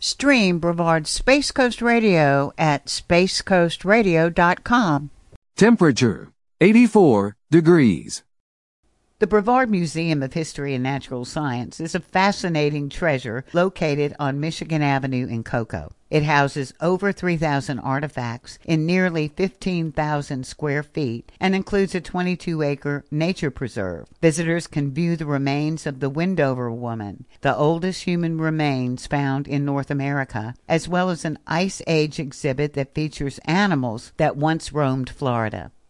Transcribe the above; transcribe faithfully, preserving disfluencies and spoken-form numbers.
Stream Brevard Space Coast Radio at space coast radio dot com. Temperature, eighty-four degrees. The Brevard Museum of History and Natural Science is a fascinating treasure located on Michigan Avenue in Cocoa. It houses over three thousand artifacts in nearly fifteen thousand square feet and includes a twenty-two acre nature preserve. Visitors can view the remains of the Wendover woman, the oldest human remains found in North America, as well as an Ice Age exhibit that features animals that once roamed Florida.